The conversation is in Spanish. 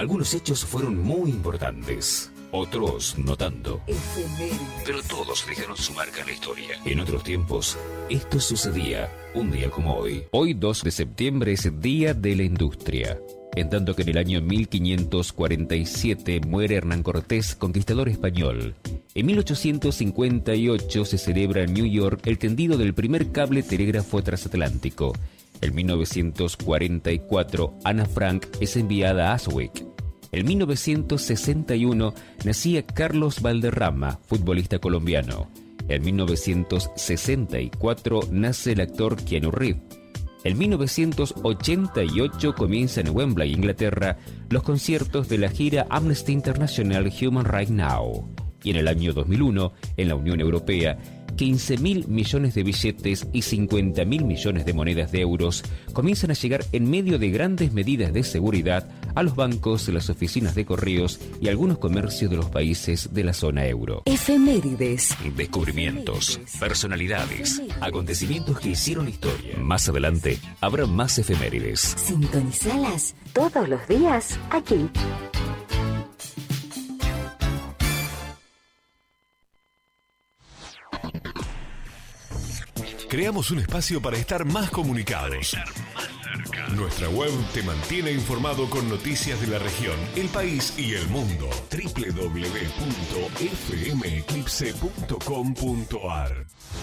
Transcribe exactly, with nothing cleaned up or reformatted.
Algunos hechos fueron muy importantes, otros no tanto. Efemérides. Pero todos dejaron su marca en la historia. En otros tiempos, esto sucedía un día como hoy. Hoy, dos de septiembre, es Día de la Industria. En tanto que en el año mil quinientos cuarenta y siete muere Hernán Cortés, conquistador español. En mil ochocientos cincuenta y ocho se celebra en New York el tendido del primer cable telégrafo transatlántico. En mil novecientos cuarenta y cuatro, Ana Frank es enviada a Auschwitz. En mil novecientos sesenta y uno nacía Carlos Valderrama, futbolista colombiano. En mil novecientos sesenta y cuatro nace el actor Keanu Reeves. En mil novecientos ochenta y ocho comienzan en Wembley, Inglaterra, los conciertos de la gira Amnesty International Human Rights Now. Y en el año dos mil uno, en la Unión Europea, quince mil millones de billetes y cincuenta mil millones de monedas de euros comienzan a llegar en medio de grandes medidas de seguridad a los bancos, las oficinas de correos y algunos comercios de los países de la zona euro. Efemérides. Descubrimientos, personalidades, acontecimientos que hicieron historia. Más adelante habrá más efemérides. Sintonizalas todos los días aquí. Creamos un espacio para estar más comunicados. Nuestra web te mantiene informado con noticias de la región, el país y el mundo. doble u doble u doble u punto f m eclipse punto com punto a r